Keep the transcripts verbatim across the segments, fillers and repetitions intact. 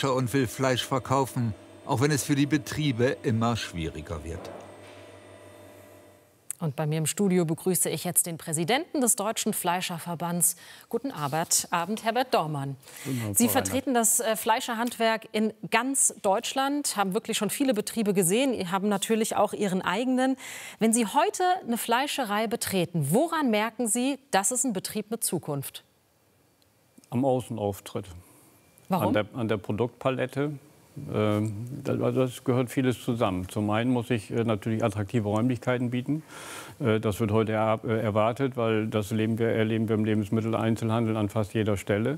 Fleischer und will Fleisch verkaufen, auch wenn es für die Betriebe immer schwieriger wird. Und bei mir im Studio begrüße ich jetzt den Präsidenten des Deutschen Fleischerverbands. Guten Abend, Abend Herbert Dormann. Sie vertreten das äh, Fleischerhandwerk in ganz Deutschland, haben wirklich schon viele Betriebe gesehen, haben natürlich auch Ihren eigenen. Wenn Sie heute eine Fleischerei betreten, woran merken Sie, das ist ein Betrieb mit Zukunft? Am Außenauftritt. Warum? An der, an der Produktpalette. Das gehört vieles zusammen. Zum einen muss ich natürlich attraktive Räumlichkeiten bieten. Das wird heute erwartet, weil das erleben wir, erleben wir im Lebensmitteleinzelhandel an fast jeder Stelle.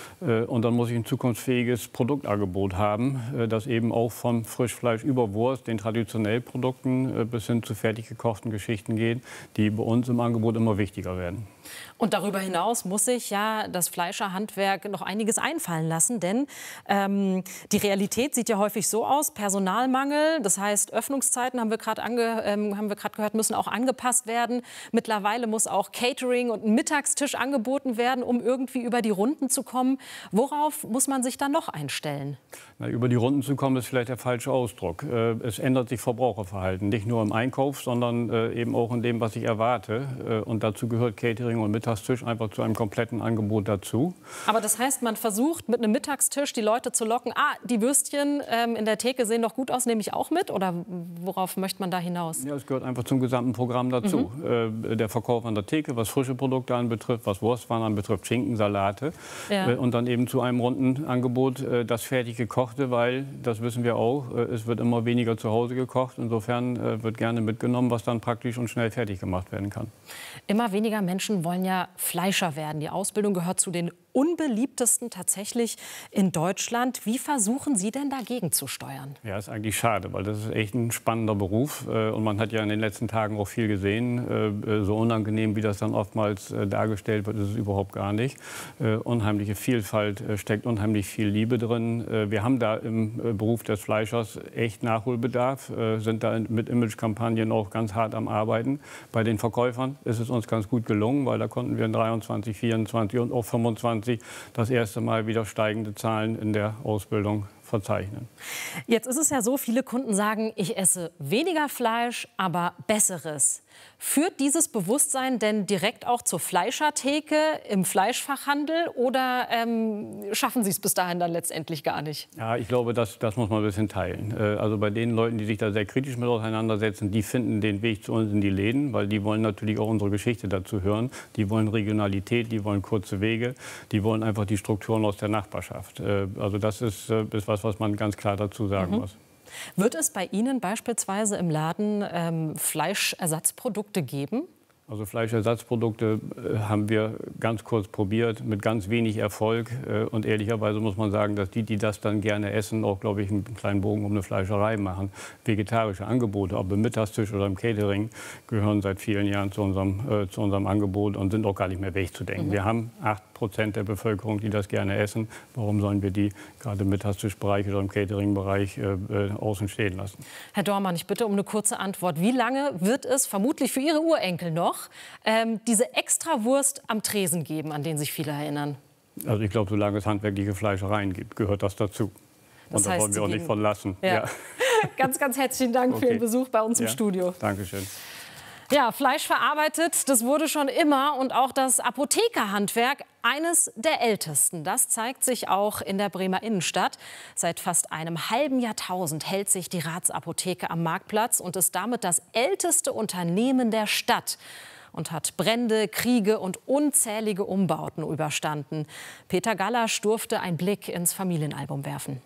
Und dann muss ich ein zukunftsfähiges Produktangebot haben, das eben auch vom Frischfleisch über Wurst, den traditionellen Produkten, bis hin zu fertig gekochten Geschichten geht, die bei uns im Angebot immer wichtiger werden. Und darüber hinaus muss sich ja das Fleischerhandwerk noch einiges einfallen lassen, denn ähm, die Realität sieht ja häufig so aus: Personalmangel, das heißt Öffnungszeiten, haben wir gerade ähm, haben wir gerade gehört, müssen auch angepasst werden. Mittlerweile muss auch Catering und ein Mittagstisch angeboten werden, um irgendwie über die Runden zu kommen. Worauf muss man sich dann noch einstellen? Na, über die Runden zu kommen ist vielleicht der falsche Ausdruck. Äh, es ändert sich Verbraucherverhalten, nicht nur im Einkauf, sondern äh, eben auch in dem, was ich erwarte. Äh, und dazu gehört Catering und Mittagstisch einfach zu einem kompletten Angebot dazu. Aber das heißt, man versucht mit einem Mittagstisch die Leute zu locken. Ah, die Würstchen ähm, in der Theke sehen doch gut aus, nehme ich auch mit? Oder worauf möchte man da hinaus? Ja, es gehört einfach zum gesamten Programm dazu. Mhm. Äh, der Verkauf an der Theke, was frische Produkte anbetrifft, was Wurstwaren anbetrifft, Schinken, Salate. Ja. Äh, und dann eben zu einem runden Angebot äh, das fertig gekochte, weil, das wissen wir auch, äh, es wird immer weniger zu Hause gekocht. Insofern äh, wird gerne mitgenommen, was dann praktisch und schnell fertig gemacht werden kann. Immer weniger Menschen wollen ja Fleischer werden. Die Ausbildung gehört zu den unbeliebtesten tatsächlich in Deutschland. Wie versuchen Sie denn dagegen zu steuern? Ja, ist eigentlich schade, weil das ist echt ein spannender Beruf. Und man hat ja in den letzten Tagen auch viel gesehen. So unangenehm, wie das dann oftmals dargestellt wird, ist es überhaupt gar nicht. Unheimliche Vielfalt, steckt unheimlich viel Liebe drin. Wir haben da im Beruf des Fleischers echt Nachholbedarf, sind da mit Imagekampagnen auch ganz hart am Arbeiten. Bei den Verkäufern ist es uns ganz gut gelungen, weil da konnten wir in dreiundzwanzig, vierundzwanzig und auch fünfundzwanzig das erste Mal wieder steigende Zahlen in der Ausbildung verzeichnen. Jetzt ist es ja so, viele Kunden sagen, ich esse weniger Fleisch, aber Besseres. Führt dieses Bewusstsein denn direkt auch zur Fleischertheke im Fleischfachhandel oder ähm, schaffen Sie es bis dahin dann letztendlich gar nicht? Ja, ich glaube, das, das muss man ein bisschen teilen. Also bei den Leuten, die sich da sehr kritisch mit auseinandersetzen, die finden den Weg zu uns in die Läden, weil die wollen natürlich auch unsere Geschichte dazu hören. Die wollen Regionalität, die wollen kurze Wege, die wollen einfach die Strukturen aus der Nachbarschaft. Also das ist, ist was, was man ganz klar dazu sagen mhm. muss. Wird es bei Ihnen beispielsweise im Laden ähm, Fleischersatzprodukte geben? Also Fleischersatzprodukte äh, haben wir ganz kurz probiert, mit ganz wenig Erfolg. Äh, und ehrlicherweise muss man sagen, dass die, die das dann gerne essen, auch, glaube ich, einen kleinen Bogen um eine Fleischerei machen. Vegetarische Angebote, ob im Mittagstisch oder im Catering, gehören seit vielen Jahren zu unserem, äh, zu unserem Angebot und sind auch gar nicht mehr wegzudenken. Mhm. Wir haben acht Prozent der Bevölkerung, die das gerne essen. Warum sollen wir die gerade im Mittagstischbereich oder im Cateringbereich äh, äh, außen stehen lassen? Herr Dormann, ich bitte um eine kurze Antwort. Wie lange wird es vermutlich für Ihre Urenkel noch ähm, diese Extrawurst am Tresen geben, an den sich viele erinnern? Also ich glaube, solange es handwerkliche Fleischereien gibt, gehört das dazu. Das Und da wollen wir auch nicht von lassen. Ja. Ja. Ganz, ganz herzlichen Dank okay. für Ihren Besuch bei uns im ja. Studio. Dankeschön. Ja, Fleisch verarbeitet, das wurde schon immer. Und auch das Apothekerhandwerk, eines der ältesten. Das zeigt sich auch in der Bremer Innenstadt. Seit fast einem halben Jahrtausend hält sich die Rathsapotheke am Marktplatz und ist damit das älteste Unternehmen der Stadt und hat Brände, Kriege und unzählige Umbauten überstanden. Peter Gallasch durfte einen Blick ins Familienalbum werfen.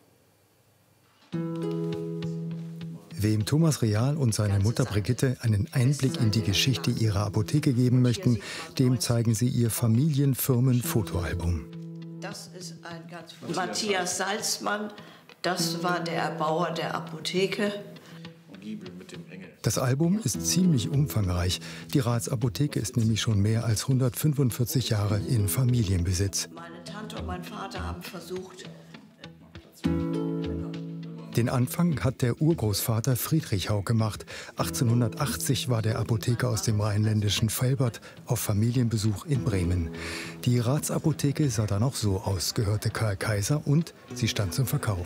Wem Thomas Real und seine Mutter Brigitte einen Einblick in die Geschichte ihrer Apotheke geben möchten, dem zeigen sie ihr Familienfirmen-Fotoalbum. Das ist ein ganz Matthias Salzmann, das war der Erbauer der Apotheke. Das Album ist ziemlich umfangreich. Die Rathsapotheke ist nämlich schon mehr als hundertfünfundvierzig Jahre in Familienbesitz. Meine Tante und mein Vater haben versucht. Den Anfang hat der Urgroßvater Friedrich Hauck gemacht. achtzehnhundertachtzig war der Apotheker aus dem rheinländischen Velbert auf Familienbesuch in Bremen. Die Rathsapotheke sah dann auch so aus, gehörte Karl Kaiser und sie stand zum Verkauf.